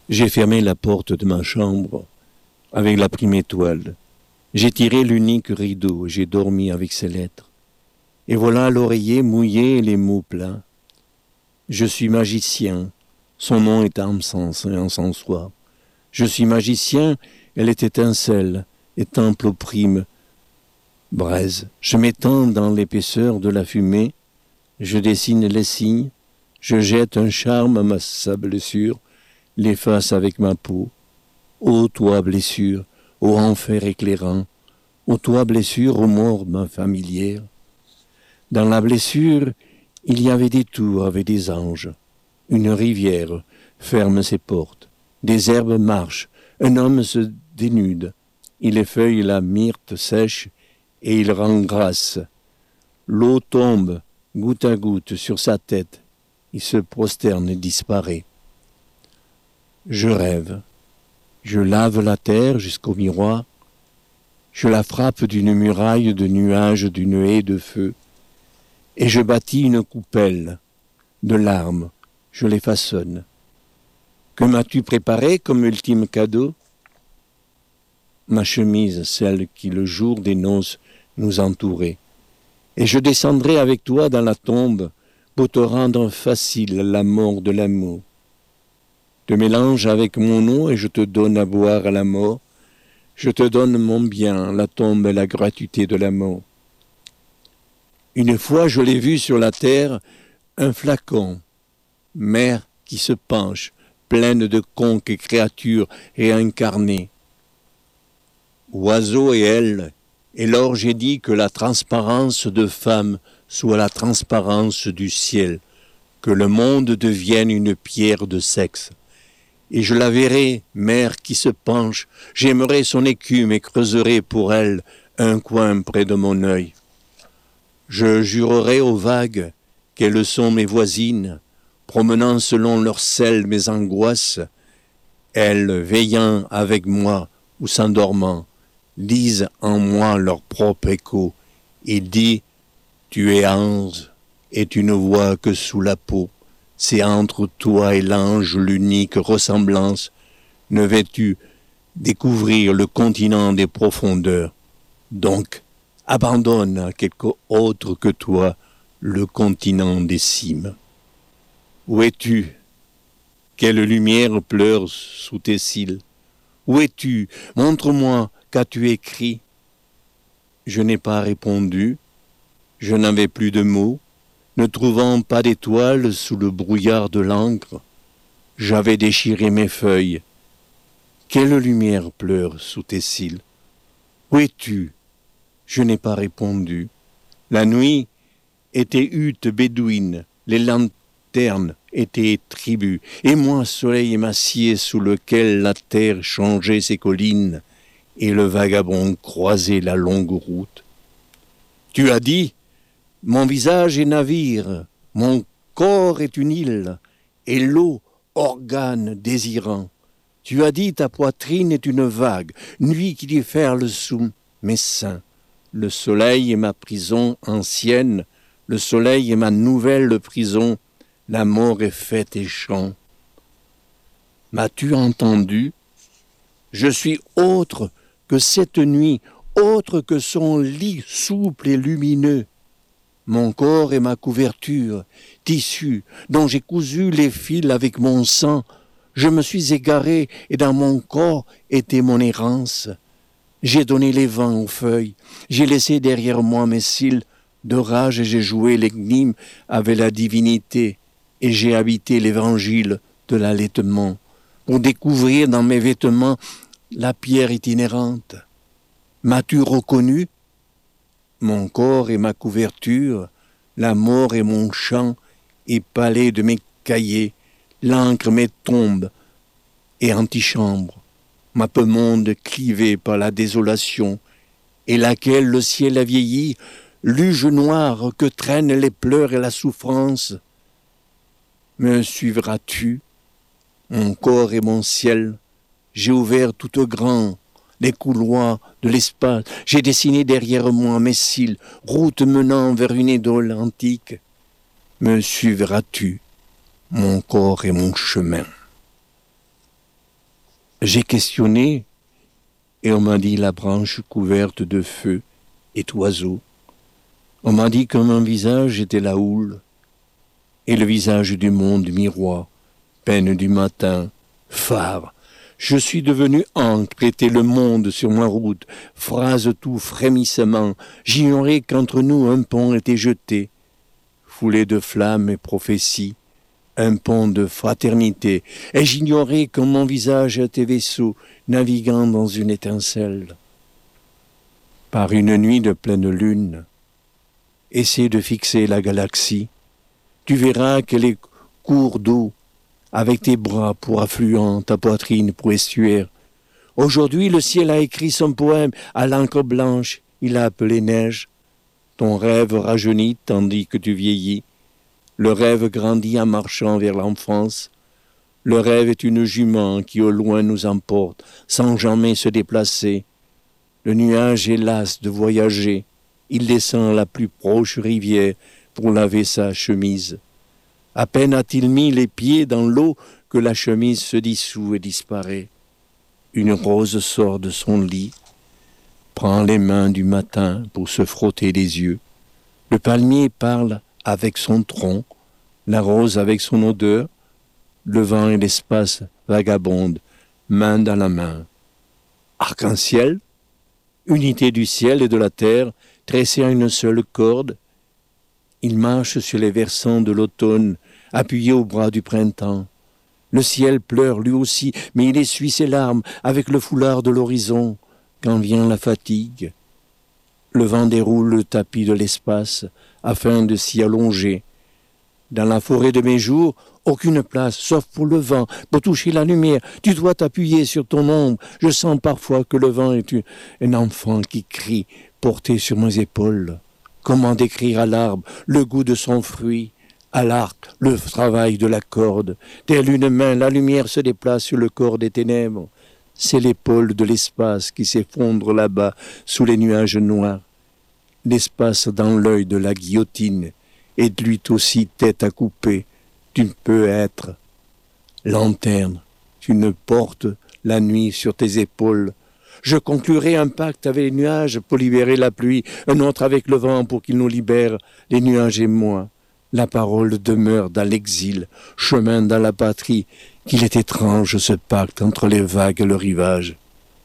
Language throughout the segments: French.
J'ai fermé la porte de ma chambre avec la prime étoile. J'ai tiré l'unique rideau, j'ai dormi avec ses lettres. Et voilà l'oreiller mouillé et les mots pleins. Je suis magicien, son nom est encensoir. Je suis magicien, elle est étincelle, et temple opprime, braise. Je m'étends dans l'épaisseur de la fumée, je dessine les signes, je jette un charme à sa blessure, l'efface avec ma peau. Ô toi blessure, ô enfer éclairant, ô toi blessure, ô mort ma familière. Dans la blessure, il y avait des tours avec des anges. Une rivière ferme ses portes. Des herbes marchent. Un homme se dénude. Il effeuille la myrte sèche et il rend grâce. L'eau tombe goutte à goutte sur sa tête. Il se prosterne et disparaît. Je rêve. Je lave la terre jusqu'au miroir. Je la frappe d'une muraille de nuages, d'une haie de feu. Et je bâtis une coupelle de larmes. Je les façonne. Que m'as-tu préparé comme ultime cadeau? Ma chemise, celle qui le jour des noces nous entourait. Et je descendrai avec toi dans la tombe pour te rendre facile la mort de l'amour. Te mélange avec mon eau et je te donne à boire à la mort. Je te donne mon bien, la tombe et la gratuité de la mort. Une fois je l'ai vu sur la terre, un flacon, mer qui se penche, pleine de conques et créatures réincarnées. Oiseau et ailes, et lors j'ai dit que la transparence de femme soit la transparence du ciel, que le monde devienne une pierre de sexe. Et je la verrai, mer qui se penche, j'aimerai son écume et creuserai pour elle un coin près de mon œil. Je jurerai aux vagues qu'elles sont mes voisines, promenant selon leur sel mes angoisses, elles veillant avec moi ou s'endormant, lisent en moi leur propre écho, et dit « Tu es ange et tu ne vois que sous la peau. C'est entre toi et l'ange l'unique ressemblance. Ne veux-tu découvrir le continent des profondeurs? Donc, abandonne à quelque autre que toi le continent des cimes. Où es-tu? Quelle lumière pleure sous tes cils? Où es-tu? Montre-moi, qu'as-tu écrit? Je n'ai pas répondu, je n'avais plus de mots, ne trouvant pas d'étoiles sous le brouillard de l'encre, j'avais déchiré mes feuilles. Quelle lumière pleure sous tes cils? Où es-tu? Je n'ai pas répondu. La nuit était hutte bédouine, les lanternes étaient tribus, et moi soleil émacié sous lequel la terre changeait ses collines, et le vagabond croisait la longue route. Tu as dit, mon visage est navire, mon corps est une île, et l'eau, organe désirant. Tu as dit, ta poitrine est une vague, nuit qui déferle sous mes seins. Le soleil est ma prison ancienne, le soleil est ma nouvelle prison, la mort est faite et chant. M'as-tu entendu? Je suis autre que cette nuit, autre que son lit souple et lumineux. Mon corps est ma couverture, tissu, dont j'ai cousu les fils avec mon sang. Je me suis égaré et dans mon corps était mon errance. J'ai donné les vents aux feuilles, j'ai laissé derrière moi mes cils de rage et j'ai joué l'énigme avec la divinité et j'ai habité l'évangile de l'allaitement pour découvrir dans mes vêtements la pierre itinérante. M'as-tu reconnu? Mon corps est ma couverture, la mort est mon chant et palais de mes cahiers, l'encre mes tombes et antichambres, ma monde clivée par la désolation et laquelle le ciel a vieilli, luge noire que traînent les pleurs et la souffrance. Me suivras-tu? Mon corps est mon ciel, j'ai ouvert tout grand les couloirs de l'espace, j'ai dessiné derrière moi mes cils, route menant vers une idole antique. Me suivras-tu? Mon corps est mon chemin. J'ai questionné et on m'a dit la branche couverte de feu et d'oiseaux. On m'a dit que mon visage était la houle et le visage du monde miroir, peine du matin, phare. Je suis devenu encre, était le monde sur ma route, phrase tout frémissement. J'ignorais qu'entre nous un pont était jeté, foulé de flammes et prophéties, un pont de fraternité. Et j'ignorais que mon visage était vaisseau, naviguant dans une étincelle. Par une nuit de pleine lune, essaie de fixer la galaxie. Tu verras que les cours d'eau, avec tes bras pour affluent, ta poitrine pour estuaire. Aujourd'hui, le ciel a écrit son poème à l'encre blanche, il a appelé neige. Ton rêve rajeunit tandis que tu vieillis. Le rêve grandit en marchant vers l'enfance. Le rêve est une jument qui au loin nous emporte, sans jamais se déplacer. Le nuage est las de voyager. Il descend la plus proche rivière pour laver sa chemise. À peine a-t-il mis les pieds dans l'eau que la chemise se dissout et disparaît. Une rose sort de son lit, prend les mains du matin pour se frotter les yeux. Le palmier parle avec son tronc, la rose avec son odeur, le vent et l'espace vagabondent, main dans la main. Arc-en-ciel, unité du ciel et de la terre, tressée à une seule corde, il marche sur les versants de l'automne, appuyé au bras du printemps. Le ciel pleure lui aussi, mais il essuie ses larmes avec le foulard de l'horizon. Quand vient la fatigue, le vent déroule le tapis de l'espace afin de s'y allonger. Dans la forêt de mes jours, aucune place, sauf pour le vent, pour toucher la lumière. Tu dois t'appuyer sur ton ombre. Je sens parfois que le vent est un enfant qui crie, porté sur mes épaules. Comment décrire à l'arbre le goût de son fruit, à l'arc le travail de la corde. Telle une main, la lumière se déplace sur le corps des ténèbres. C'est l'épaule de l'espace qui s'effondre là-bas sous les nuages noirs. L'espace dans l'œil de la guillotine est lui aussi tête à couper. Tu peux être lanterne, tu ne portes la nuit sur tes épaules. Je conclurai un pacte avec les nuages pour libérer la pluie, un autre avec le vent pour qu'il nous libère, les nuages et moi. La parole demeure dans l'exil, chemin dans la patrie, qu'il est étrange ce pacte entre les vagues et le rivage.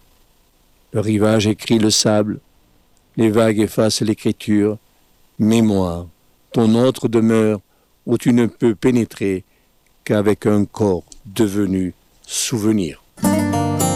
Le rivage écrit le sable, les vagues effacent l'écriture. Mémoire, ton autre demeure où tu ne peux pénétrer qu'avec un corps devenu souvenir.